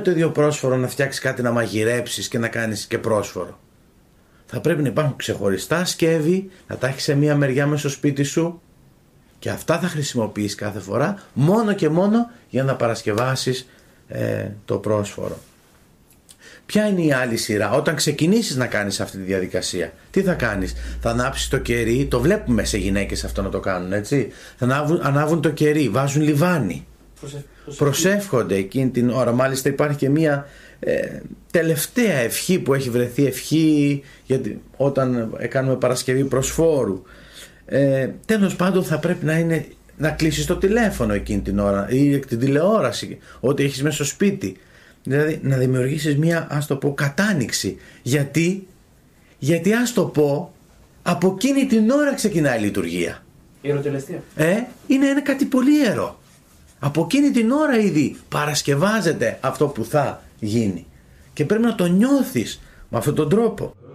το ίδιο πρόσφορο να φτιάξεις κάτι να μαγειρέψεις και να κάνεις και πρόσφορο. Θα πρέπει να υπάρχουν ξεχωριστά σκεύη, να τα έχεις σε μία μεριά μέσα στο σπίτι σου και αυτά θα χρησιμοποιείς κάθε φορά μόνο και μόνο για να παρασκευάσεις το πρόσφορο. Ποια είναι η άλλη σειρά? Όταν ξεκινήσεις να κάνεις αυτή τη διαδικασία, τι θα κάνεις? Θα ανάψεις το κερί, το βλέπουμε σε γυναίκες αυτό να το κάνουν, έτσι. Θα ανάβουν το κερί, βάζουν λιβάνι. Προσεύχονται εκείνη την ώρα. Μάλιστα υπάρχει και μία τελευταία ευχή που έχει βρεθεί, ευχή γιατί όταν κάνουμε Παρασκευή προσφόρου. Τέλος πάντων θα πρέπει να κλείσεις το τηλέφωνο εκείνη την ώρα ή την τηλεόραση, ό,τι έχεις μέσα στο σπίτι. Δηλαδή να δημιουργήσεις μία, ας το πω, κατάνοιξη. Γιατί ας το πω, από εκείνη την ώρα ξεκινάει η λειτουργία. Ιεροτελεστία. Είναι κάτι πολύ ιερό. Από εκείνη την ώρα ήδη παρασκευάζεται αυτό που θα γίνει. Και πρέπει να το νιώθεις με αυτόν τον τρόπο.